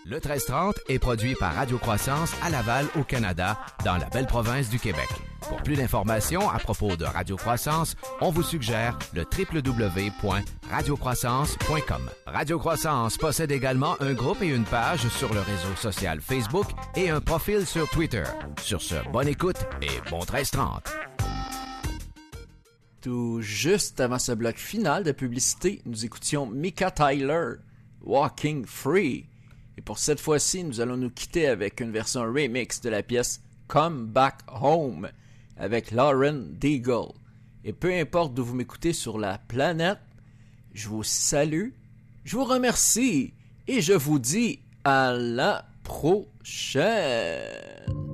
Le 1330 est produit par Radio Croissance à Laval, au Canada, dans la belle province du Québec. Pour plus d'informations à propos de Radio Croissance, on vous suggère le www.radiocroissance.com. Radio Croissance possède également un groupe et une page sur le réseau social Facebook et un profil sur Twitter. Sur ce, bonne écoute et bon 1330. Tout juste avant ce bloc final de publicité, nous écoutions Mika Tyler, Walking Free. Et pour cette fois-ci, nous allons nous quitter avec une version remix de la pièce Come Back Home avec Lauren Daigle. Et peu importe d'où vous m'écoutez sur la planète, je vous salue, je vous remercie et je vous dis à la prochaine.